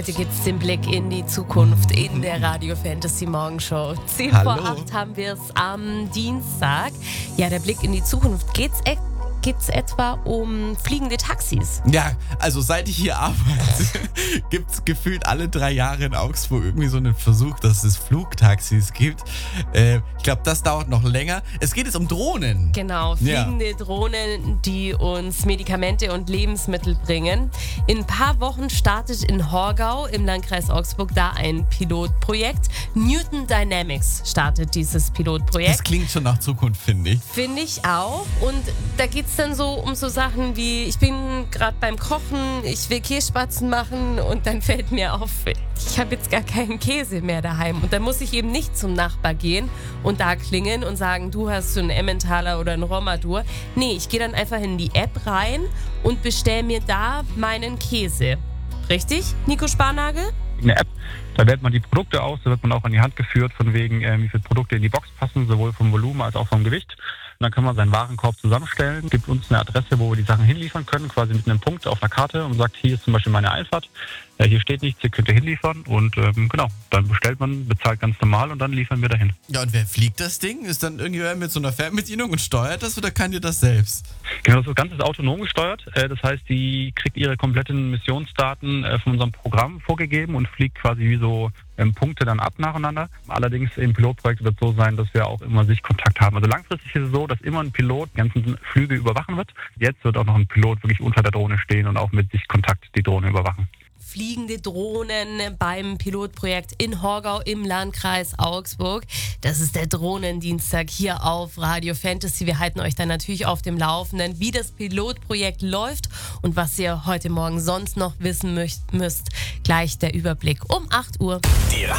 Heute gibt es den Blick in die Zukunft in der Radio Fantasy Morgenshow. 10 vor 8 haben wir es am Dienstag. Ja, der Blick in die Zukunft. Geht's etwa um fliegende Taxis? Ja, also seit ich hier arbeite, gibt es gefühlt alle 3 Jahre in Augsburg irgendwie so einen Versuch, dass es Flugtaxis gibt. Ich glaube, das dauert noch länger. Es geht jetzt um Drohnen. Genau, fliegende Drohnen, die uns Medikamente und Lebensmittel bringen. In ein paar Wochen startet in Horgau im Landkreis Augsburg da ein Pilotprojekt. Newton Dynamics startet dieses Pilotprojekt. Das klingt schon nach Zukunft, finde ich. Finde ich auch. Und da geht es dann so um so Sachen wie, ich bin gerade beim Kochen, ich will Kässpatzen machen und dann fällt mir auf, ich habe jetzt gar keinen Käse mehr daheim. Und dann muss ich eben nicht zum Nachbar gehen und da klingeln und sagen, du hast so einen Emmentaler oder einen Romadur. Nee, ich gehe dann einfach in die App rein und bestelle mir da meinen Käse. Richtig, Nico Sparnagel? Eine App, da wählt man die Produkte aus, da wird man auch an die Hand geführt, von wegen, wie viele Produkte in die Box passen, sowohl vom Volumen als auch vom Gewicht. Und dann kann man seinen Warenkorb zusammenstellen, gibt uns eine Adresse, wo wir die Sachen hinliefern können, quasi mit einem Punkt auf einer Karte und sagt, hier ist zum Beispiel meine Einfahrt, hier steht nichts, hier könnt ihr hinliefern und genau, dann bestellt man, bezahlt ganz normal und dann liefern wir dahin. Ja, und wer fliegt das Ding? Ist dann irgendjemand mit so einer Fernbedienung und steuert das oder kann ihr das selbst? Genau, das Ganze ist autonom gesteuert, das heißt, die kriegt ihre kompletten Missionsdaten von unserem Programm vorgegeben und fliegt quasi wie so Punkte dann ab nacheinander. Allerdings im Pilotprojekt wird es so sein, dass wir auch immer Sichtkontakt haben. Also langfristig ist es so, dass immer ein Pilot die ganzen Flüge überwachen wird. Jetzt wird auch noch ein Pilot wirklich unter der Drohne stehen und auch mit Sichtkontakt die Drohne überwachen. Fliegende Drohnen beim Pilotprojekt in Horgau im Landkreis Augsburg. Das ist der Drohnendienstag hier auf Radio Fantasy. Wir halten euch dann natürlich auf dem Laufenden, wie das Pilotprojekt läuft und was ihr heute Morgen sonst noch wissen müsst. Gleich der Überblick um 8 Uhr.